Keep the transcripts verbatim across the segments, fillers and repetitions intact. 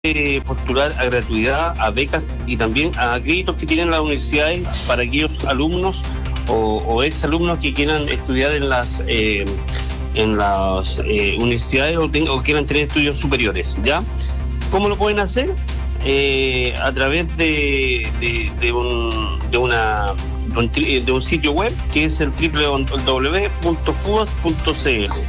Eh, postular a gratuidad, a becas y también a créditos que tienen las universidades para aquellos alumnos o, o exalumnos que quieran estudiar en las eh, en las eh, universidades o, ten, o quieran tener estudios superiores, ¿ya? ¿Cómo lo pueden hacer? Eh, a través de, de, de, un, de, una, de un sitio web que es el doble u doble u doble u punto fuas punto c l.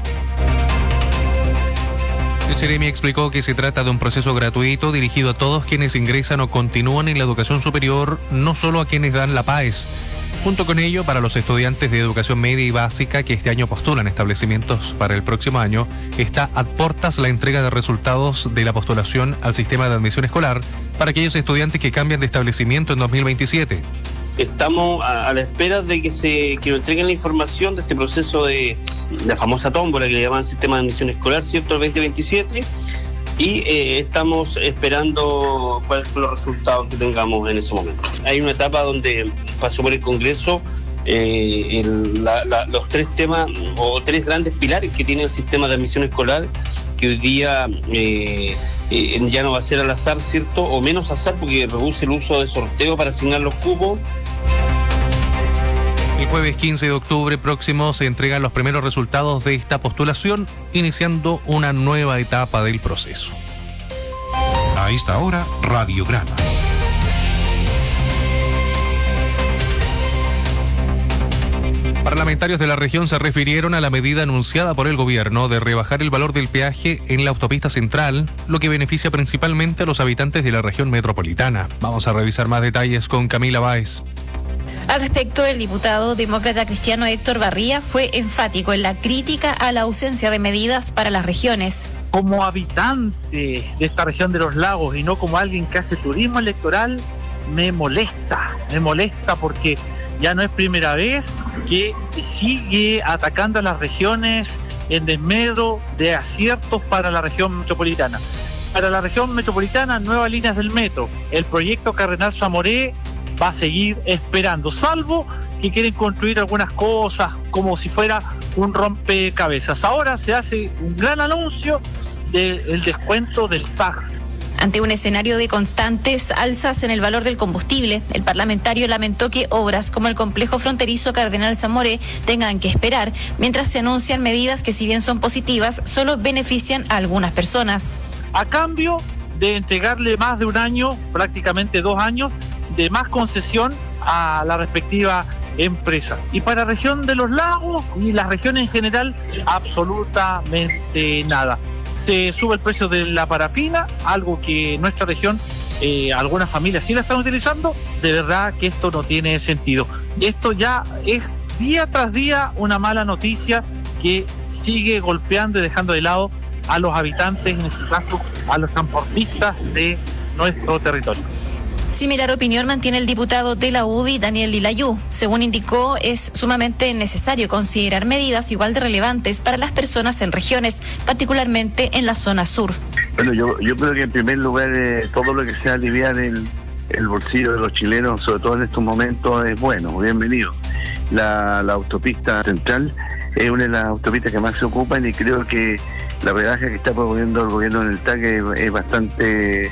El Ceremi explicó que se trata de un proceso gratuito dirigido a todos quienes ingresan o continúan en la educación superior, no solo a quienes dan la P A E S. Junto con ello, para los estudiantes de educación media y básica que este año postulan establecimientos para el próximo año, está a portas la entrega de resultados de la postulación al sistema de admisión escolar para aquellos estudiantes que cambian de establecimiento en dos mil veintisiete. Estamos a, a la espera de que se que nos entreguen la información de este proceso de, de la famosa tómbola que le llaman sistema de admisión escolar, ¿cierto?, el veinte veintisiete, y eh, estamos esperando cuáles son los resultados que tengamos en ese momento. Hay una etapa donde pasó por el Congreso eh, el, la, la, los tres temas o tres grandes pilares que tiene el sistema de admisión escolar, que hoy día eh, eh, ya no va a ser al azar, ¿cierto?, o menos azar porque reduce el uso de sorteo para asignar los cupos. El jueves quince de octubre próximo se entregan los primeros resultados de esta postulación, iniciando una nueva etapa del proceso. A esta hora, Radiograma. Parlamentarios de la región se refirieron a la medida anunciada por el gobierno de rebajar el valor del peaje en la autopista central, lo que beneficia principalmente a los habitantes de la región metropolitana. Vamos a revisar más detalles con Camila Báez. Al respecto, el diputado demócrata cristiano Héctor Barría fue enfático en la crítica a la ausencia de medidas para las regiones. Como habitante de esta región de los lagos y no como alguien que hace turismo electoral, me molesta, me molesta porque ya no es primera vez que se sigue atacando a las regiones en desmedro de aciertos para la región metropolitana. Para la región metropolitana, nuevas líneas del metro. El proyecto Cardenal Zamoré va a seguir esperando, salvo que quieren construir algunas cosas como si fuera un rompecabezas. Ahora se hace un gran anuncio del descuento del P A G. Ante un escenario de constantes alzas en el valor del combustible, el parlamentario lamentó que obras como el complejo fronterizo Cardenal Zamoré tengan que esperar, mientras se anuncian medidas que, si bien son positivas, solo benefician a algunas personas. A cambio de entregarle más de un año, prácticamente dos años, de más concesión a la respectiva empresa. Y para la región de los lagos y las regiones en general, absolutamente nada. Se sube el precio de la parafina, algo que en nuestra región eh, algunas familias sí la están utilizando. De verdad que esto no tiene sentido. Esto ya es día tras día una mala noticia que sigue golpeando y dejando de lado a los habitantes, en este caso a los transportistas de nuestro territorio. Similar opinión mantiene el diputado de la U D I, Daniel Lilayú. Según indicó, es sumamente necesario considerar medidas igual de relevantes para las personas en regiones, particularmente en la zona sur. Bueno, yo, yo creo que en primer lugar eh, todo lo que sea aliviar el, el bolsillo de los chilenos, sobre todo en estos momentos, es bueno, bienvenido. La, la autopista central es una de las autopistas que más se ocupan y creo que la rebaja que está proponiendo el gobierno en el T A C es, es bastante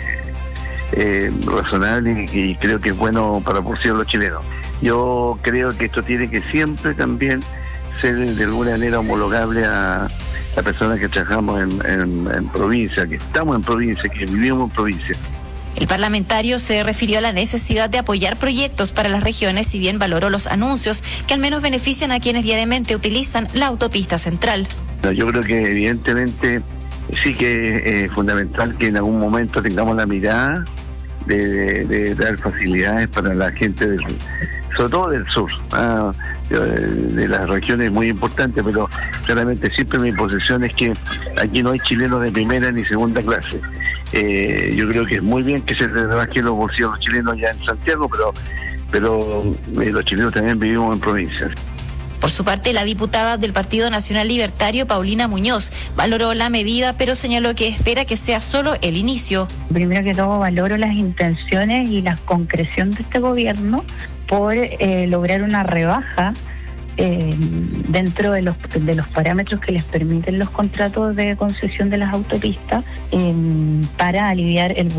Eh, razonable y, y creo que es bueno para por sí los chilenos. Yo creo que esto tiene que siempre también ser de alguna manera homologable a las personas que trabajamos en, en, en provincia, que estamos en provincia, que vivimos en provincia. El parlamentario se refirió a la necesidad de apoyar proyectos para las regiones, si bien valoró los anuncios que al menos benefician a quienes diariamente utilizan la autopista central. Yo creo que evidentemente sí que es fundamental que en algún momento tengamos la mirada de, de, de dar facilidades para la gente, del, sobre todo del sur, ah, de, de las regiones muy importantes, pero claramente siempre mi posición es que aquí no hay chilenos de primera ni segunda clase. Eh, yo creo que es muy bien que se rebajen los bolsillos los chilenos ya en Santiago, pero, pero eh, los chilenos también vivimos en provincias. Por su parte, la diputada del Partido Nacional Libertario, Paulina Muñoz, valoró la medida, pero señaló que espera que sea solo el inicio. Primero que todo, valoro las intenciones y la concreción de este gobierno por eh, lograr una rebaja eh, dentro de los, de los parámetros que les permiten los contratos de concesión de las autopistas, eh, para aliviar el